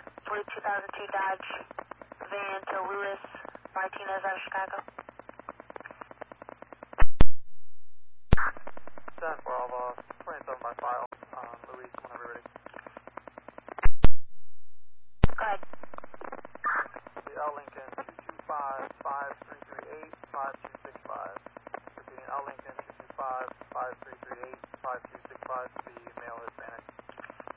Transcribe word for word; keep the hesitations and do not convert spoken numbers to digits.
blue two thousand two Dodge van to Louis Martinez out of Chicago. ten for Alva, twenty-seven by file, um, Louis, whenever ready. Go ahead. The L Lincoln two two five, five three three eight, five two six five. Repeating, L Lincoln two two five, five three three eight, five two six five to be